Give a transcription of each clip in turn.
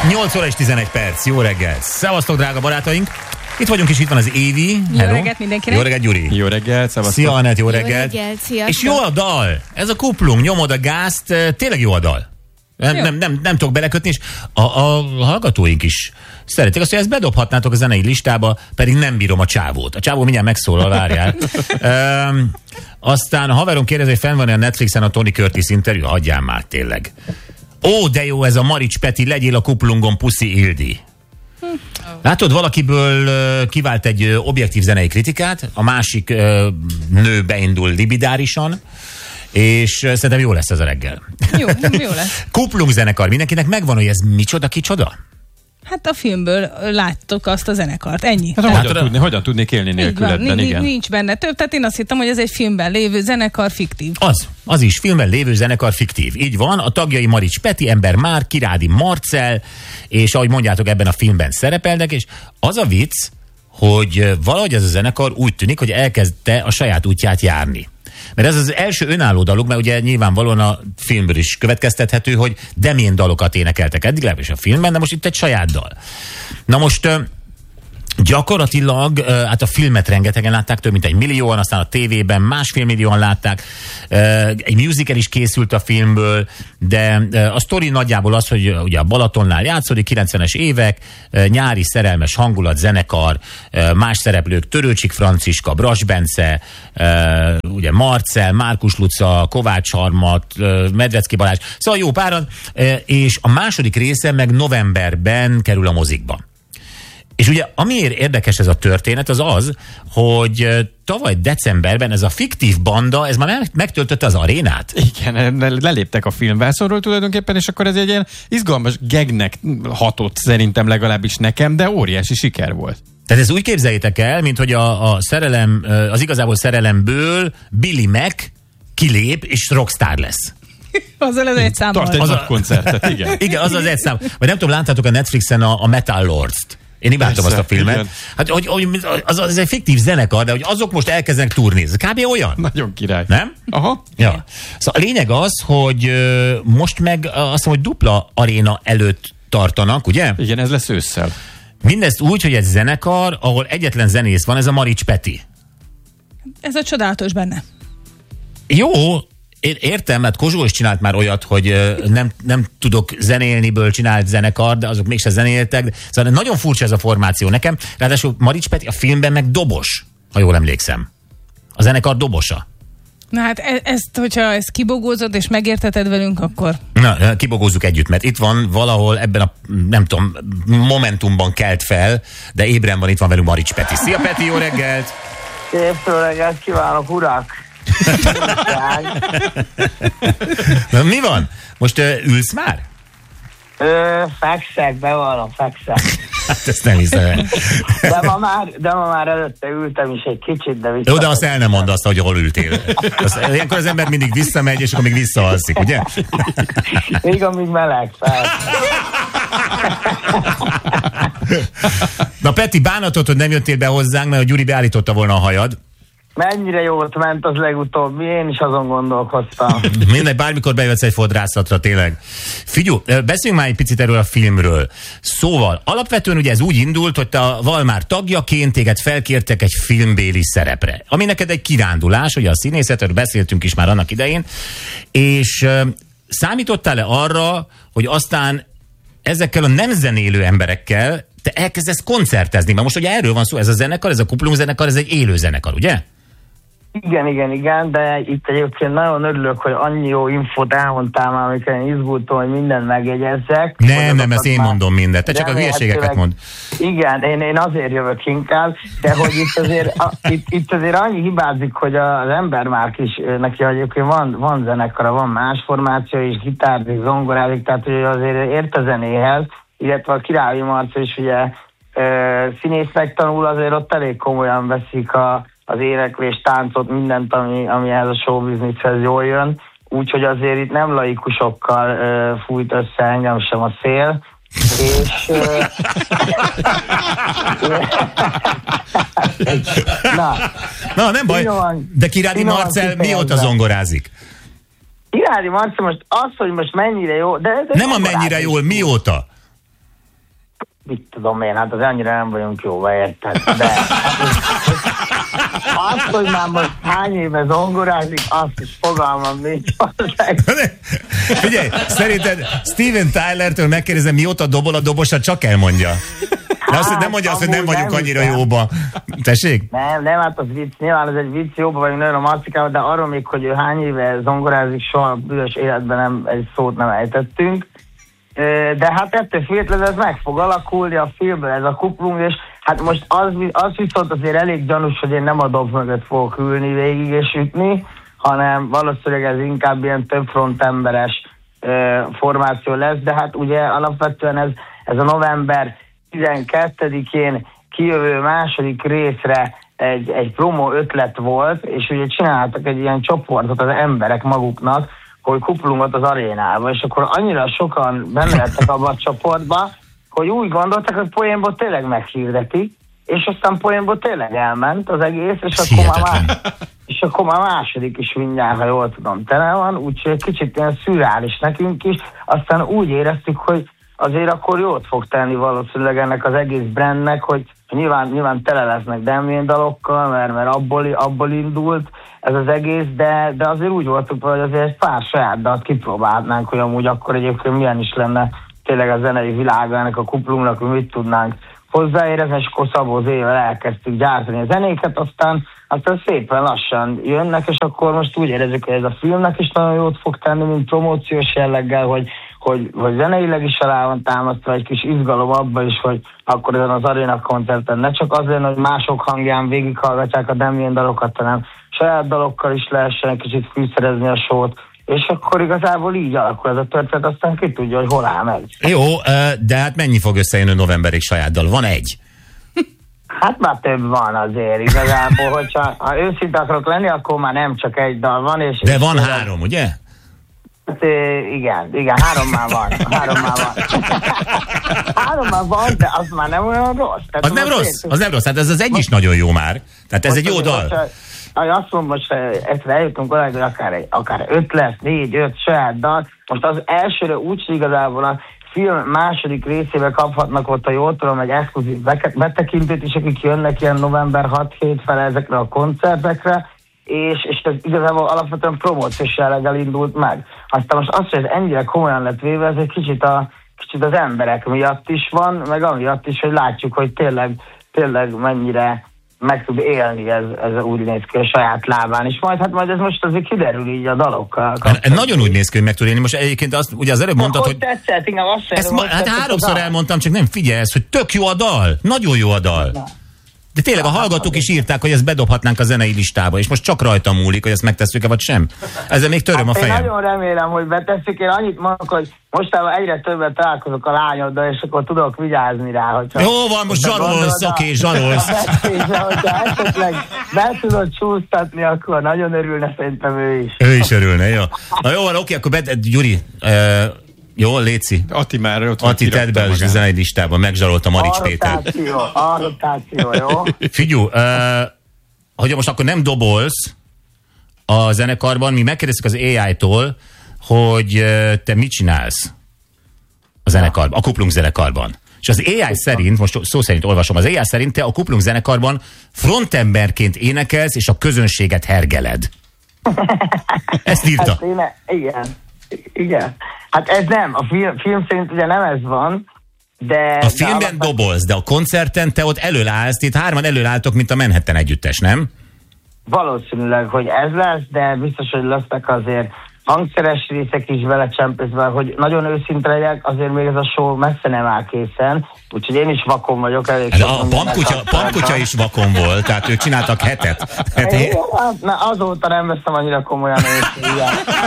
8 óra és 11 perc. Jó reggel. Szevasztok, drága barátaink. Itt vagyunk, és itt van az Évi. Hello. Jó reggelt mindenkinek. Jó reggelt, Gyuri. Jó reggelt, szevasztok. Szia, Anett, jó reggelt. Jó reggelt, sziasztok. És jó a dal. Ez a kuplung, nyomod a gázt, tényleg jó a dal. Nem tudok belekötni, és a hallgatóink is szeretik azt, hogy ezt bedobhatnátok a zenei listába, pedig nem bírom a csávót. A csávó mindjárt megszólal, várjál. Aztán a haverom kérdezi, hogy fenn van a Netflixen a Tony Curtis interjú, hagyjál már tényleg. Ó, de jó ez a Marics Peti, legyél a kuplungon, puszi Ildi. Látod, valakiből kivált egy objektív zenei kritikát, a másik nő beindul libidárisan, és szerintem jó lesz ez a reggel. Jó lesz. Kuplung zenekar, mindenkinek megvan, hogy ez micsoda, kicsoda? Hát a filmből láttok azt a zenekart, ennyi. Hát hogyan tudnék élni nélkül ebben, igen. Nincs benne több, tehát én azt hittem, hogy ez egy filmben lévő zenekar fiktív. Az is, filmben lévő zenekar fiktív. Így van, a tagjai Marics Peti, Ember Már, Kirádi Marcell, és ahogy mondjátok, ebben a filmben szerepelnek, és az a vicc, hogy valahogy ez a zenekar úgy tűnik, hogy elkezdte a saját útját járni. Mert ez az első önálló daluk, mert ugye nyilvánvalóan a filmből is következtethető, hogy de milyen dalokat énekeltek eddig, legalábbis a filmben, de most itt egy saját dal. Na most gyakorlatilag, hát a filmet rengetegen látták, több mint 1 millióan, aztán a tévében 1,5 millióan látták, egy musical is készült a filmből, de a sztori nagyjából az, hogy ugye a Balatonnál játszódik, 90-es évek, nyári szerelmes hangulat, zenekar, más szereplők, Törőcsik Franciska, Brass Bence, ugye Marcell, Márkus Luca, Kovács Harmat, Medvecki Balázs, szóval jó páran, és a második része meg novemberben kerül a mozikba. És ugye amiért érdekes ez a történet, az, hogy tavaly decemberben ez a fiktív banda, ez már megtöltötte az arénát. Igen, leléptek a filmvászonról tulajdonképpen, és akkor ez egy ilyen izgalmas gegnek hatott szerintem legalábbis nekem, de óriási siker volt. Tehát ezt úgy képzeljétek el, mint hogy a szerelem, az igazából szerelemből Billy Mac kilép és rockstar lesz. Azzal az egy számmal. Tart egy nagy koncertet, igen. Igen, az egyszám. Vagy nem tudom, láttátok a Netflixen a Metal Lords-t. Én imádtam azt a filmet. Igen. Hát, hogy az egy fiktív zenekar, de hogy azok most elkezdenek turnézni. Kb. Olyan. Nagyon király. Nem? Aha. Ja. Szóval a lényeg az, hogy most meg azt mondom, hogy dupla aréna előtt tartanak, ugye? Igen, ez lesz ősszel. Mindezt úgy, hogy egy zenekar, ahol egyetlen zenész van, ez a Marics Peti. Ez a csodálatos benne. Jó, én értem, mert Kozsó is csinált már olyat, hogy nem tudok zenélniből csinált zenekar, de azok mégse zenéltek. Szóval nagyon furcsa ez a formáció nekem. Ráadásul Marics Peti a filmben meg dobos, ha jól emlékszem. A zenekar dobosa. Na hát hogyha ezt kibogózod és megérteted velünk, akkor... Na, kibogózzuk együtt, mert itt van valahol ebben a, nem tudom, momentumban kelt fel, de ébren van, itt van velünk Marics Peti. Szia Peti, jó reggelt! Szép jó reggelt kívánok, urak! Na, mi van? Most ülsz már? Fekszek, bevallom, fekszek. Hát ezt nem hiszem. De ma már előtte ültem is egy kicsit, de vissza. Jó, de azt el nem mondd azt, hogy hol ültél. Ilyenkor az ember mindig visszamegy, és akkor még visszaalszik, ugye? Még amíg meleg fel. Na Peti, bánatot, hogy nem jöttél be hozzánk, mert a Gyuri beállította volna a hajad. Mennyire jót ment az legutóbbi, én is azon gondolkoztam. Mindegy, bármikor bejössz egy fodrászatra, tényleg. Figyú, beszéljünk már egy picit erről a filmről. Szóval, alapvetően ugye ez úgy indult, hogy te a Valmár tagjaként téged felkértek egy filmbéli szerepre, ami neked egy kirándulás, ugye a színészetről beszéltünk is már annak idején, és számítottál-e arra, hogy aztán ezekkel a nem zenélő emberekkel te elkezdesz koncertezni? Mert most ugye erről van szó, ez a zenekar, ez a kuplung zenekar, ez egy élő zenekar, ugye? Igen, de itt egyébként nagyon örülök, hogy annyi jó infót elmondtál már, amikor én izgultam, hogy mindent megjegyezzek. Nem, ezt én mondom mindent, te csak a hülyeségeket mond. Igen, én azért jövök inkább, de hogy itt azért annyi hibázik, hogy az Ember Márk is, neki egyébként van zenekara, van más formáció is, gitárzik, zongorázik, tehát hogy azért ért a zenéhez, illetve a Király Marca is ugye színésznek tanul, azért ott elég komolyan veszik az éneklés, táncot, mindent, ami ehhez a showbizniszhez jól jön. Úgyhogy azért itt nem laikusokkal fújt össze engem sem a szél. És... Na, nem baj. De Kirádi Marcell mióta zongorázik? Kirádi Marcell most az, hogy most mennyire jó... De nem a mennyire jól, mióta? mit tudom én, hát az annyira nem vagyunk jóba, érted? De azt, hogy már most hány éve zongorázik, azt is fogalmam nincs. Figyelj, szerinted Steven Tylertől megkérdezem, mióta dobol a dobosa, csak elmondja. De azt, nem mondja azt, hogy nem vagyunk annyira jóba. Tessék? Nem, hát az vicc, nyilván ez egy vicc, jóba vagyunk nagyon a Marcikával, de arról még, hogy ő hány éve zongorázik, soha büdös életben nem, egy szót nem ejtettünk. De hát ettől függetlenül ez meg fog alakulni a filmben, ez a kuplung, és hát most az viszont azért elég gyanús, hogy én nem a dob mögött fogok ülni végig és ütni, hanem valószínűleg ez inkább ilyen több frontemberes formáció lesz, de hát ugye alapvetően ez a november 12-én kijövő második részre egy promo ötlet volt, és ugye csináltak egy ilyen csoportot az emberek maguknak, hogy kuplungot az arénába, és akkor annyira sokan benne lettek abba a csoportba, hogy úgy gondoltak, hogy poénból tényleg meghirdetik, és aztán poénból tényleg elment az egész, és akkor már második is mindjárt, ha jól tudom, tele van, úgyhogy egy kicsit ilyen szürreális nekünk is, aztán úgy éreztük, hogy azért akkor jót fog tenni valószínűleg ennek az egész brandnek, hogy nyilván tele lesznek Damien dalokkal, mert abból indult ez az egész, de azért úgy voltunk, hogy azért egy pár saját dalt kipróbálnánk, hogy amúgy akkor egyébként milyen is lenne tényleg a zenei világa ennek a kuplungnak, hogy mit tudnánk hozzáérezni, és akkor Szabó Zével elkezdtük gyártani a zenéket, aztán szépen lassan jönnek, és akkor most úgy érezzük, hogy ez a filmnek is nagyon jót fog tenni, mint promóciós jelleggel, hogy zeneileg is alá van támasztva, egy kis izgalom abban is, hogy akkor ezen az aréna koncerten ne csak az lenne, hogy mások hangján végighallgatják a Damien dalokat, hanem saját dalokkal is lehessen egy kicsit fűszerezni a sót, és akkor igazából így alakul ez a történet, aztán ki tudja, hogy hol áll meg. Jó, de hát mennyi fog összejönni novemberig saját dal? Van egy? Hát már több van azért igazából, hogyha őszinte akarok lenni, akkor már nem csak egy dal van. De van 3, ugye? Hát, igen, 3 már van. 3 már van, de az már nem olyan rossz. Tehát az nem rossz, hát ez az egy is nagyon jó már. Tehát ez egy jó dal. Azt mondom, most egyszer eljutunk oda, hogy akár 5 lesz, 4-5 saját dal. Most az elsőre úgy igazából a film második részébe kaphatnak ott, ha jól tudom, egy exkluzív betekintőt is, akik jönnek ilyen november 6-7 fele ezekre a koncertekre, és ez igazából alapvetően promóciós jelleggel indult meg. Aztán most az, hogy ez ennyire komolyan lett véve, ez egy kicsit az emberek miatt is van, meg amiatt is, hogy látjuk, hogy tényleg mennyire meg tud élni ez úgy néz ki a saját lábán, és majd ez most azért kiderül így a dalokkal. Nagyon úgy néz ki, hogy meg tud élni. Most egyébként azt, ugye az előbb mondtad, hogy... tetszett, inkább azt hát 3-szor elmondtam, csak nem figyelsz, hogy tök jó a dal, nagyon jó a dal. Na. De tényleg a hallgatók is írták, hogy ezt bedobhatnánk a zenei listába, és most csak rajta múlik, hogy ezt megtesszük-e, vagy sem. Ezzel még töröm a fejem. Én nagyon remélem, hogy betesszük. Én annyit mondok, hogy mostában egyre többet találkozok a lányoddal, és akkor tudok vigyázni rá. Hogyha jó van, most zsarolsz, oké, zsarolsz. Hogyha esetleg be tudod csúsztatni, akkor nagyon örülne szerintem ő is. Ő is örülne, jó. Na jó van, oké, akkor Gyuri... Jó, Léci. Atti már ott van. Atti tedd be a zenei listában, megzsarolta Marics Pétert. A rotáció, jó? Figyú, hogy most akkor nem dobolsz a zenekarban, mi megkérdeztük az AI-tól, hogy te mit csinálsz a zenekarban, a Kuplung zenekarban. És az AI szerint, most szó szerint olvasom, az AI szerint te a Kuplung zenekarban frontemberként énekelsz, és a közönséget hergeled. Ezt írta. Hát igen. Hát ez nem, a film szerint ugye nem ez van, de... A filmben dobolsz, de a koncerten te ott előállsz, itt 3 előálltok, mint a Manhattan együttes, nem? Valószínűleg, hogy ez lesz, de biztos, hogy lesznek azért hangszeres részek is vele csempészve, hogy nagyon őszinte legyek, azért még ez a show messze nem áll készen, úgyhogy én is vakon vagyok. A Pankutya is vakon volt, tehát ők csináltak hetet. Na, azóta nem veszem annyira komolyan őszinte.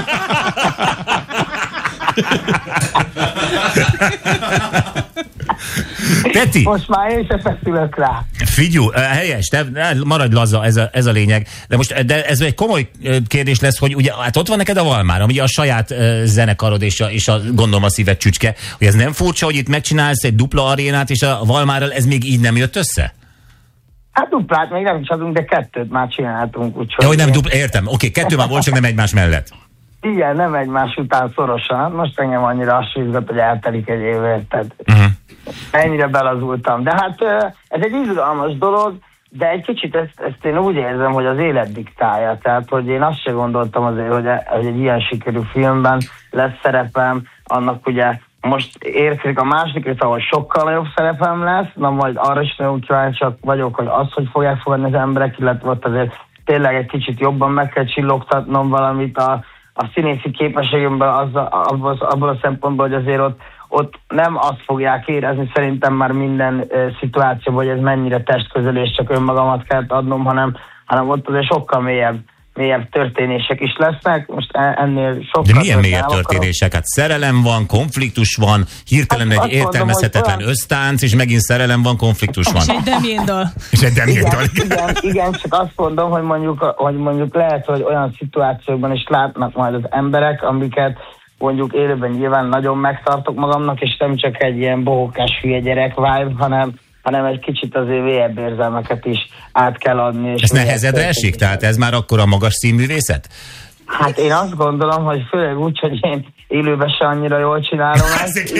Peti! Most már én se feszülök rá. Figyú, helyes, maradj laza, ez a lényeg. De ez egy komoly kérdés lesz, hogy ugye, hát ott van neked a Valmár, ugye a saját zenekarod és a gondolom a szíved csücske, hogy ez nem furcsa, hogy itt megcsinálsz egy dupla arénát, és a Valmárral ez még így nem jött össze? Hát duplát még nem is adunk, de 2 már csináltunk, úgyhogy... Ja, hogy nem értem, oké, 2 már volt, csak nem egymás mellett. Igen, nem egymás után szorosan. Most engem annyira azt izgat, hogy eltelik egy évért. Tehát ennyire belazultam. De hát ez egy izgalmas dolog, de egy kicsit ezt én úgy érzem, hogy az élet diktálja. Tehát, hogy én azt sem gondoltam azért, hogy egy ilyen sikerű filmben lesz szerepem, annak ugye most érkezik a második rész, ahol sokkal nagyobb szerepem lesz, na majd arra is nagyon kíváncsiak vagyok, hogy azt, hogy fogják fogadni az emberek, illetve ott azért tényleg egy kicsit jobban meg kell csillogtatnom valamit a színészi képességemből abból a szempontból, hogy azért ott nem azt fogják érezni szerintem már minden szituációban, hogy ez mennyire testközeli, és csak önmagamat kell adnom, hanem ott azért sokkal mélyebb történések is lesznek. Most ennél sokkal... De milyen mélyebb történések? Hát szerelem van, konfliktus van, hirtelen egy értelmezhetetlen ösztánc, és megint szerelem van, konfliktus van. És egy Damien dal. Igen, csak azt mondom, hogy mondjuk lehet, hogy olyan szituációkban is látnak majd az emberek, amiket mondjuk élőben nyilván nagyon megtartok magamnak, és nem csak egy ilyen bohókás hülye gyerek vibe, hanem egy kicsit azért mélyebb érzelmeket is át kell adni. És ez nehezedre esik? Tehát ez már akkor a magas színművészet? Hát én azt gondolom, hogy főleg úgy, hogy én élőben se annyira jól csinálom ezt.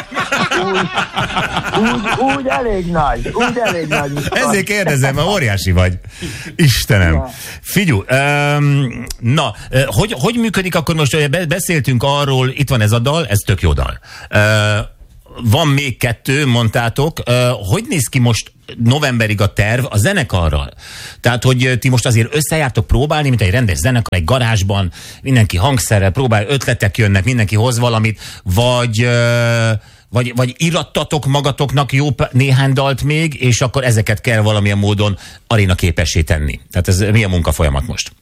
Úgy elég nagy. Ezért kérdezem, mert óriási vagy. Istenem. Ja. Figyú, hogy működik akkor most, hogy beszéltünk arról, itt van ez a dal, ez tök jó dal. Van még 2, mondtátok. Hogy néz ki most novemberig a terv a zenekarral? Tehát, hogy ti most azért összejártok próbálni, mint egy rendes zenekar, egy garázsban, mindenki hangszerrel próbál, ötletek jönnek, mindenki hoz valamit, vagy irattatok magatoknak jó néhány dalt még, és akkor ezeket kell valamilyen módon arénaképessé tenni. Tehát ez mi a munkafolyamat most?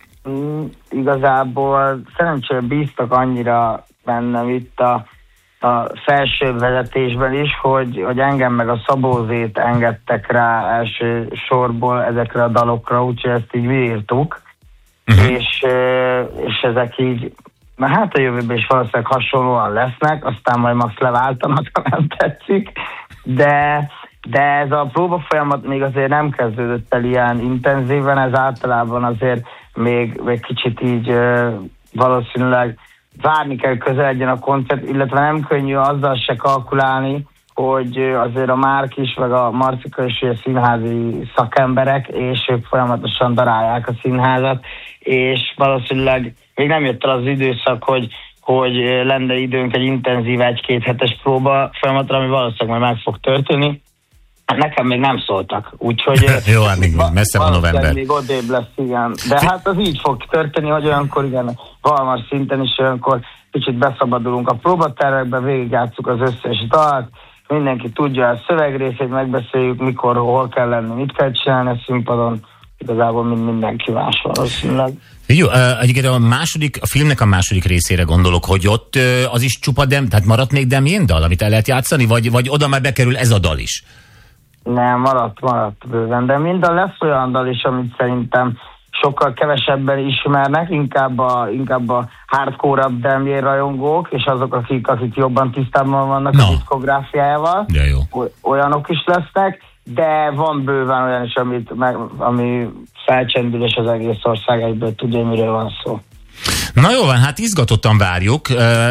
Igazából szerencsére bíztak annyira bennem itt a felső vezetésben is, hogy engem meg a Szabózét engedtek rá első sorból ezekre a dalokra, úgyhogy ezt így írtuk, és ezek így, hát a jövőben is valószínűleg hasonlóan lesznek, aztán majd max leváltanak, ha nem tetszik, de ez a próba folyamat még azért nem kezdődött el ilyen intenzíven, ez általában azért még kicsit így valószínűleg várni kell, közeledjen a koncert, illetve nem könnyű azzal se kalkulálni, hogy azért a Márk is, meg a Marcika is ugye színházi szakemberek, és ők folyamatosan darálják a színházat, és valószínűleg még nem jött el az időszak, hogy lenne időnk egy intenzív 1-2 hetes próba folyamatra, ami valószínűleg majd meg fog történni. Nekem még nem szóltak, úgyhogy... Jó, hát még messze van november. Még odébb lesz, igen. De hát az így fog történni, hogy olyankor, igen, valamar szinten is olyankor kicsit beszabadulunk a próbatervekbe, végigjátszuk az összes dalt, mindenki tudja a szövegrészét, megbeszéljük, mikor, hol kell lenni, mit kell csinálni a színpadon, igazából mindenki más valószínűleg. Jó, egyébként a filmnek a második részére gondolok, hogy ott az is csupa tehát maradt még Damien dal, amit el lehet játszani, vagy oda már bekerül ez a dal is? Nem, maradt bőven, de minden lesz olyan dal is, amit szerintem sokkal kevesebben ismernek, inkább a hardcore-abb Damien rajongók, és azok, akik jobban tisztában vannak a diszkográfiájával. Ja, jó. Olyanok is lesznek, de van bőven olyan is, ami felcsendül, és az egész ország egyből tudja, miről van szó. Na jó van, hát izgatottan várjuk.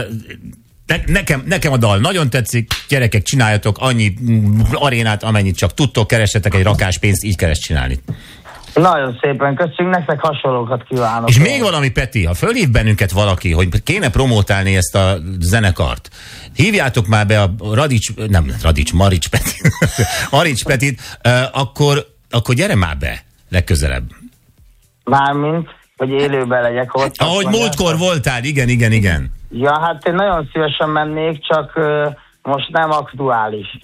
Nekem a dal nagyon tetszik, gyerekek, csináljatok annyi arénát, amennyit csak tudtok, keressetek egy rakás pénzt, így kell ezt csinálni. Nagyon szépen köszönjük, nektek hasonlókat kívánok. És még valami, Peti, ha fölhív bennünket valaki, hogy kéne promótálni ezt a zenekart, hívjátok már be a Marics Petit, akkor gyere már be legközelebb. Mármint, hogy élőben legyek ott. Ahogy múltkor voltál, igen. Ja, hát én nagyon szívesen mennék, csak most nem aktuális.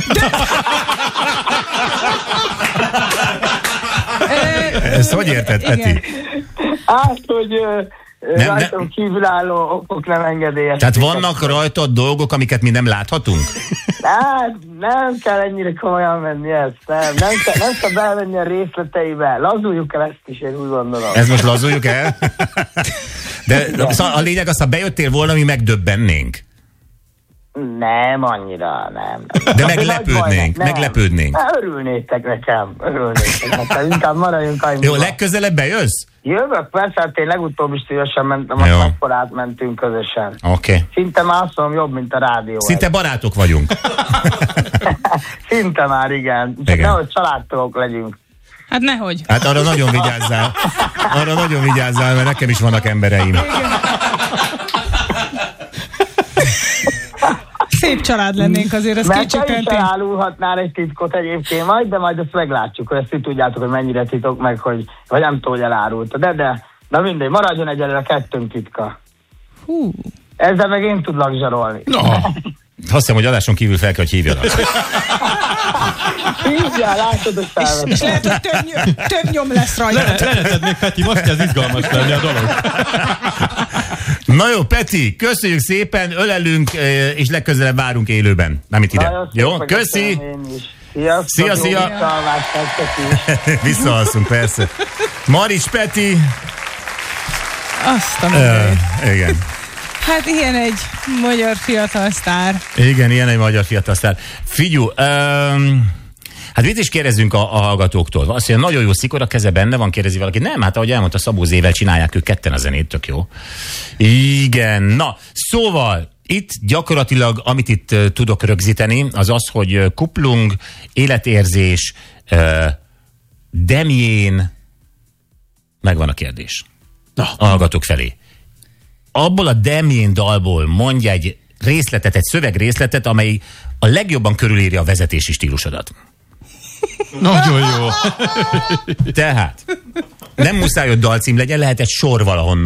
Ezt hogy érted, Peti? Hát, hogy rajtam kívülálló okok nem engedélyes. Tehát vannak rajtad dolgok, amiket mi nem láthatunk? Hát, nem kell ennyire komolyan menni ezt, nem kell belemenni a részleteibe. Lazuljuk el ezt is, én úgy gondolom. Ez most lazuljuk el? De a lényeg az, ha bejöttél volna, mi megdöbbennénk. Nem, annyira, nem. De meglepődnénk. Örülnétek nekem. Inkább maradjunk annyiban. Jó, legközelebb bejössz? Jövök, persze, hát én legutóbb is szívesen mentem, a Szapporát mentünk közösen. Oké. Szinte már azt mondom, jobb, mint a rádió. Szinte barátok vagyunk. Szinte már, igen. Csak nehogy családtagok legyünk. Hát nehogy. Hát arra nagyon vigyázzál, mert nekem is vannak embereim. Szép család lennénk azért, az kétségtelen. Mert te is kétségtelen. elárulhatnál egy titkot egyébként majd, de majd ezt meglátjuk, hogy ezt így tudjátok, hogy mennyire titok meg, hogy, vagy nem tudom, hogy elárulta. De mindegy, maradjon egyelőre 2 titka. Hú. Ezzel meg én tudlak zsarolni. No. Azt hiszem, hogy adáson kívül fel kell, hogy hívjanak. Hívjál, látod, hogy felvettem. És lehet, hogy több nyom lesz rajta. Leheted még, Peti, most ez izgalmas lenni a dolog. Na jó, Peti, köszönjük szépen, ölelünk, és legközelebb várunk élőben. Nem itt ide. Jó, köszi! Szia! Visszaalszunk, persze. Marics Peti. Azt a mindenit. Igen. Hát ilyen egy magyar fiatal sztár. Igen, ilyen egy magyar fiatal sztár. Figyú, hát mit is kérdezzünk a hallgatóktól? Azt mondja, nagyon jó szikora keze benne van, kérdezi valaki. Nem, hát ahogy elmondta, Szabó Zével csinálják ők ketten a zenét, tök jó. Igen, na, szóval itt gyakorlatilag, amit itt tudok rögzíteni, az az, hogy kuplung, életérzés, Demjén, megvan a kérdés. A hallgatók felé. Abból a Demjén dalból mondja egy részletet, egy szövegrészletet, amely a legjobban körülírja a vezetési stílusodat. Nagyon jó. Tehát nem muszáj, hogy dalcím legyen, lehet egy sor valahonnan.